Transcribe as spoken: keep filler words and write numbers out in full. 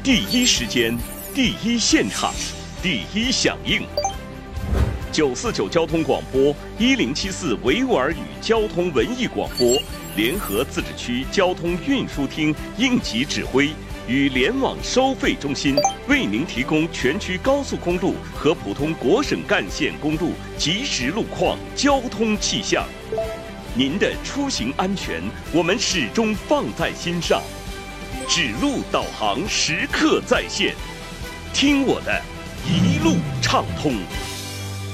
第一时间，第一现场，第一响应。九四九交通广播、一零七四维吾尔语交通文艺广播联合自治区交通运输厅应急指挥与联网收费中心，为您提供全区高速公路和普通国省干线公路即时路况、交通气象。您的出行安全，我们始终放在心上。指路导航时刻在线，听我的一路畅通。